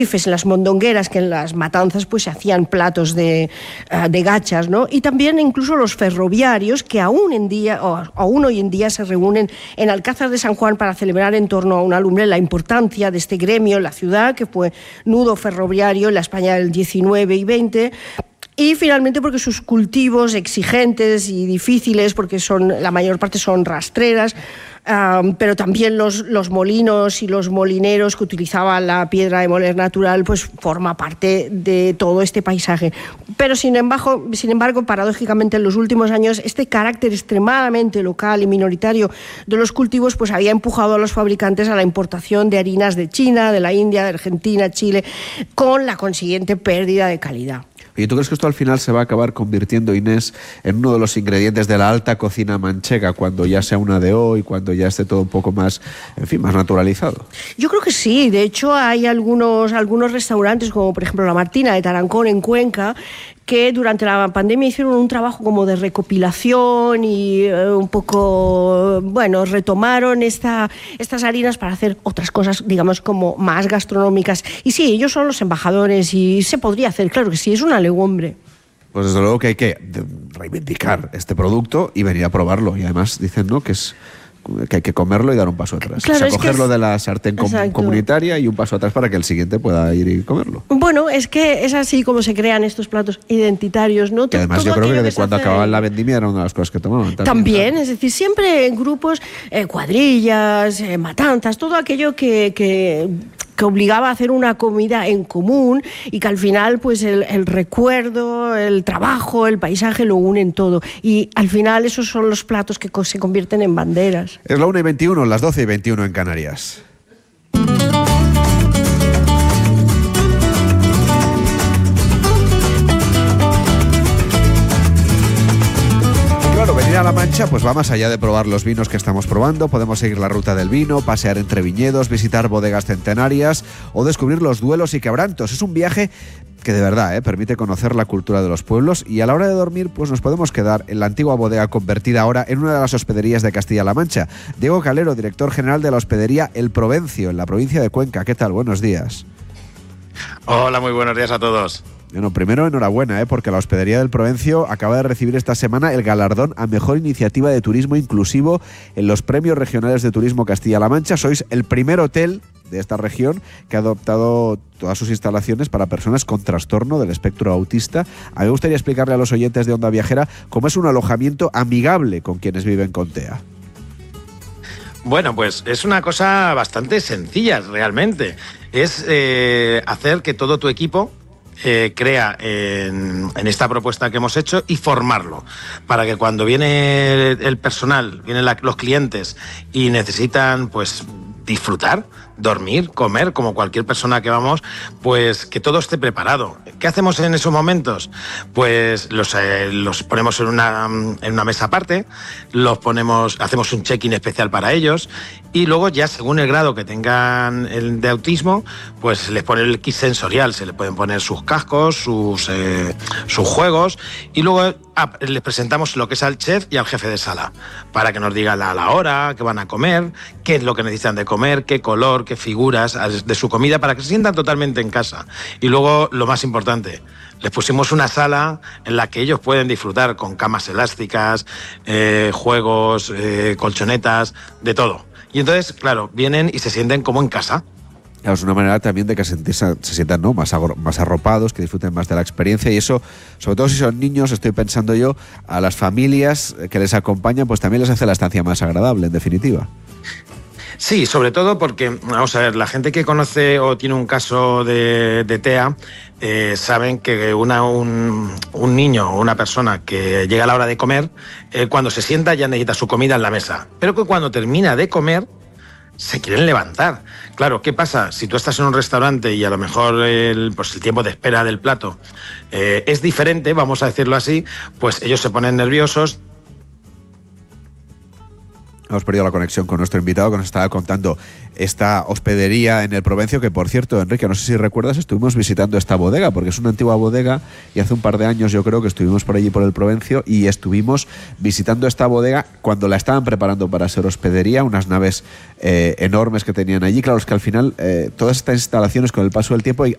en las mondongueras, que en las matanzas pues se hacían platos de gachas, ¿no? Y también incluso los ferroviarios, que aún hoy en día se reúnen en Alcázar de San Juan para celebrar en torno a una lumbre la importancia de este gremio en la ciudad, que fue nudo ferroviario en la España del 19 y 20. Y finalmente porque sus cultivos exigentes y difíciles, porque la mayor parte son rastreras, pero también los molinos y los molineros que utilizaban la piedra de moler natural, pues forma parte de todo este paisaje. Pero sin embargo, paradójicamente en los últimos años, este carácter extremadamente local y minoritario de los cultivos pues había empujado a los fabricantes a la importación de harinas de China, de la India, de Argentina, Chile, con la consiguiente pérdida de calidad. ¿Y tú crees que esto al final se va a acabar convirtiendo, Inés, en uno de los ingredientes de la alta cocina manchega, cuando ya sea una de hoy, cuando ya esté todo un poco más, en fin, más naturalizado? Yo creo que sí. De hecho, hay algunos restaurantes, como por ejemplo La Martina de Tarancón en Cuenca, que durante la pandemia hicieron un trabajo como de recopilación y un poco, retomaron estas harinas para hacer otras cosas, digamos, como más gastronómicas. Y sí, ellos son los embajadores y se podría hacer, claro que sí, es una legumbre. Pues desde luego que hay que reivindicar este producto y venir a probarlo. Y además dicen, ¿no?, que hay que comerlo y dar un paso atrás. Claro, o sea, cogerlo de la sartén comunitaria y un paso atrás para que el siguiente pueda ir y comerlo. Bueno, es que es así como se crean estos platos identitarios, ¿no? Que además yo creo que de cuando acababan la vendimia era una de las cosas que tomaban. También, es decir, siempre en grupos, cuadrillas, matanzas, todo aquello que obligaba a hacer una comida en común y que al final pues el recuerdo, el trabajo, el paisaje lo unen todo. Y al final esos son los platos que se convierten en banderas. Es la 1:21, las 12:21 en Canarias. Claro, venir a La Mancha pues va más allá de probar los vinos que estamos probando. Podemos seguir la ruta del vino, pasear entre viñedos, visitar bodegas centenarias o descubrir los duelos y quebrantos. Es un viaje que de verdad permite conocer la cultura de los pueblos, y a la hora de dormir pues nos podemos quedar en la antigua bodega convertida ahora en una de las hospederías de Castilla-La Mancha. Diego Calero, director general de la hospedería El Provencio, en la provincia de Cuenca. ¿Qué tal? Buenos días. Hola, muy buenos días a todos. Bueno, primero enhorabuena, porque la hospedería del Provencio acaba de recibir esta semana el galardón a Mejor Iniciativa de Turismo Inclusivo en los Premios Regionales de Turismo Castilla-La Mancha. Sois el primer hotel de esta región que ha adoptado todas sus instalaciones para personas con trastorno del espectro autista. A mí me gustaría explicarle a los oyentes de Onda Viajera cómo es un alojamiento amigable con quienes viven con TEA. Bueno, pues es una cosa bastante sencilla realmente. Es hacer que todo tu equipo crea en esta propuesta que hemos hecho y formarlo para que cuando viene el personal, vienen los clientes y necesitan pues disfrutar, dormir, comer, como cualquier persona que vamos, pues que todo esté preparado. ¿Qué hacemos en esos momentos? Pues los ponemos en una mesa aparte, hacemos un check-in especial para ellos, y luego ya según el grado que tengan de autismo, pues les pone el kit sensorial, se les pueden poner sus cascos, sus juegos, y luego les presentamos lo que es al chef y al jefe de sala, para que nos digan la hora que van a comer, qué es lo que necesitan de comer, qué color, qué figuras de su comida, para que se sientan totalmente en casa. Y luego, lo más importante, les pusimos una sala en la que ellos pueden disfrutar con camas elásticas, juegos, colchonetas, de todo. Y entonces, claro, vienen y se sienten como en casa. Claro, es una manera también de que se sientan, ¿no?, más arropados, que disfruten más de la experiencia, y eso, sobre todo si son niños, estoy pensando yo, a las familias que les acompañan, pues también les hace la estancia más agradable, en definitiva. Sí, sobre todo porque, vamos a ver, la gente que conoce o tiene un caso de TEA saben que un niño o una persona que llega a la hora de comer, cuando se sienta ya necesita su comida en la mesa, pero que cuando termina de comer se quieren levantar. Claro, ¿qué pasa? Si tú estás en un restaurante y a lo mejor el tiempo de espera del plato es diferente, vamos a decirlo así, pues ellos se ponen nerviosos. Hemos perdido la conexión con nuestro invitado, que nos estaba contando esta hospedería en el Provencio, que por cierto, Enrique, no sé si recuerdas, estuvimos visitando esta bodega, porque es una antigua bodega, y hace un par de años yo creo que estuvimos por allí por el Provencio y estuvimos visitando esta bodega cuando la estaban preparando para ser hospedería, unas naves enormes que tenían allí. Claro, es que al final todas estas instalaciones con el paso del tiempo